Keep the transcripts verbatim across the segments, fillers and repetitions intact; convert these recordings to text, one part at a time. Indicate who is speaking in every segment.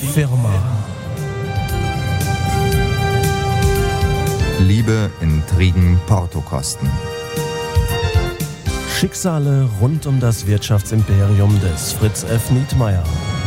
Speaker 1: Firma.
Speaker 2: Liebe, Intrigen, Portokosten.
Speaker 1: Schicksale rund um das Wirtschaftsimperium des Fritz F. Nietmeyer.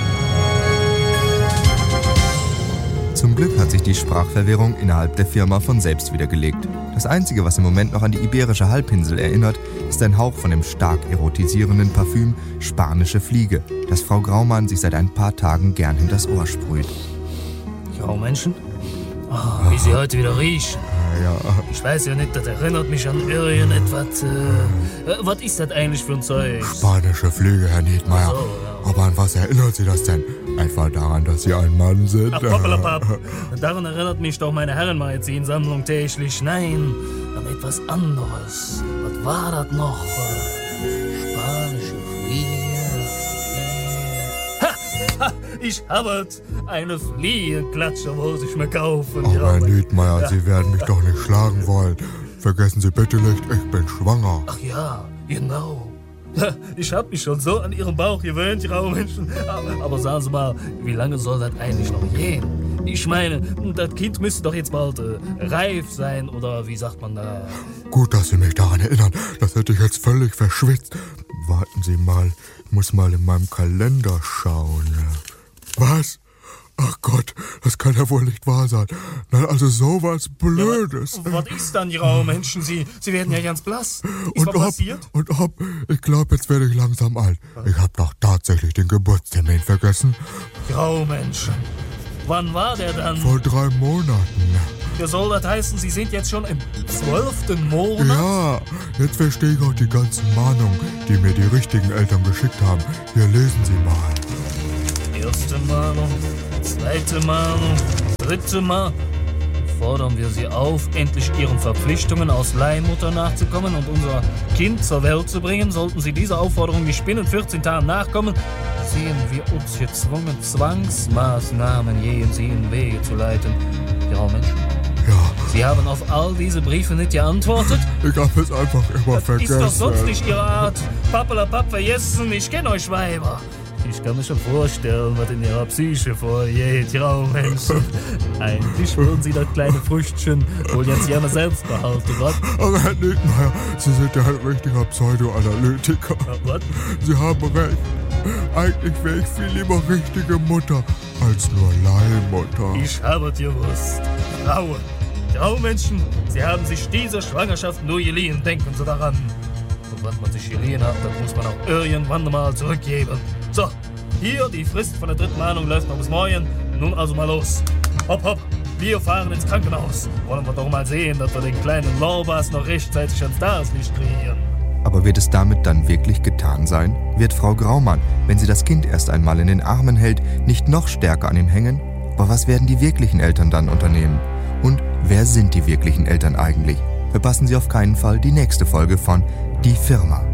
Speaker 2: Zum Glück hat sich die Sprachverwirrung innerhalb der Firma von selbst wiedergelegt. Das Einzige, was im Moment noch an die iberische Halbinsel erinnert, ist ein Hauch von dem stark erotisierenden Parfüm Spanische Fliege, das Frau Graumann sich seit ein paar Tagen gern hinters Ohr sprüht.
Speaker 3: Ja, Menschen, oh, wie sie heute wieder riechen.
Speaker 2: Ja.
Speaker 3: Ich weiß ja nicht, das erinnert mich an irgendetwas. Äh, was ist das eigentlich für ein Zeug?
Speaker 4: Spanische Fliege, Herr Nietmeyer.
Speaker 3: So, ja.
Speaker 4: Aber an was erinnert Sie das denn? Etwa daran, dass Sie ein Mann sind?
Speaker 3: Ach, Pappelapapp. Daran erinnert mich doch meine Herrenmagazinsammlung täglich. Nein, an etwas anderes. Was war das noch? Spanische Fliege. Ha, ha, ich habe es. Eine Fliegenklatsche muss ich mir kaufen.
Speaker 4: Aber
Speaker 3: ja,
Speaker 4: Herr Nietmeyer,
Speaker 3: ja.
Speaker 4: Sie werden mich doch nicht schlagen wollen. Vergessen Sie bitte nicht, ich bin schwanger.
Speaker 3: Ach ja, genau. Ich hab mich schon so an Ihren Bauch gewöhnt, Frau Menschen. Aber, aber sagen Sie mal, wie lange soll das eigentlich noch gehen? Ich meine, das Kind müsste doch jetzt bald äh, reif sein, oder wie sagt man da?
Speaker 4: Gut, dass Sie mich daran erinnern. Das hätte ich jetzt völlig verschwitzt. Warten Sie mal, ich muss mal in meinem Kalender schauen. Was? Ach Gott, das kann ja wohl nicht wahr sein. Nein, also sowas Blödes.
Speaker 3: Ja, was ist dann, Frau Menschen? Sie, Sie werden ja ganz blass. Ist
Speaker 4: Und
Speaker 3: was
Speaker 4: ob,
Speaker 3: passiert?
Speaker 4: und ob, ich glaube, jetzt werde ich langsam alt. Ich habe doch tatsächlich den Geburtstermin vergessen.
Speaker 3: Frau Menschen, wann war der dann?
Speaker 4: Vor drei Monaten.
Speaker 3: Ja, soll das heißen, Sie sind jetzt schon im zwölften Monat?
Speaker 4: Ja, jetzt verstehe ich auch die ganzen Mahnungen, die mir die richtigen Eltern geschickt haben. Hier, lesen Sie mal.
Speaker 3: Erste Mahnung, zweite Mahnung, dritte Mahnung. Fordern wir Sie auf, endlich Ihren Verpflichtungen als Leihmutter nachzukommen und unser Kind zur Welt zu bringen. Sollten Sie dieser Aufforderung nicht binnen vierzehn Tagen nachkommen, sehen wir uns gezwungen, Zwangsmaßnahmen gegen Sie in Wege zu leiten. Ja, Mensch.
Speaker 4: Ja.
Speaker 3: Sie haben auf all diese Briefe nicht geantwortet?
Speaker 4: Ich habe es einfach immer
Speaker 3: Das
Speaker 4: vergessen.
Speaker 3: ist doch sonst nicht Ihre Art. Pappelapapp vergessen, ich kenne euch Weiber. Ich kann mir schon vorstellen, was in ihrer Psyche vorgeht, Frau Menschen. Eigentlich würden Sie das kleine Früchtchen wohl jetzt gerne selbst behalten, was?
Speaker 4: Aber Herr Nietmeyer, Sie sind ja ein richtiger Pseudoanalytiker.
Speaker 3: Was?
Speaker 4: Sie haben recht. Eigentlich wäre ich viel lieber richtige Mutter als nur Leihmutter.
Speaker 3: Ich habe es gewusst. Frauen, Fraumenschen, Sie haben sich diese Schwangerschaft nur geliehen, denken Sie daran. Und was man sich geliehen hat, das muss man auch irgendwann mal zurückgeben. So, hier, die Frist von der dritten Mahnung läuft noch bis morgen. Nun also mal los. Hopp, hopp, wir fahren ins Krankenhaus. Wollen wir doch mal sehen, dass wir den kleinen Lorbas noch rechtzeitig ans Tageslicht kriegen.
Speaker 2: Aber wird es damit dann wirklich getan sein? Wird Frau Graumann, wenn sie das Kind erst einmal in den Armen hält, nicht noch stärker an ihm hängen? Aber was werden die wirklichen Eltern dann unternehmen? Und wer sind die wirklichen Eltern eigentlich? Verpassen Sie auf keinen Fall die nächste Folge von Die Firma.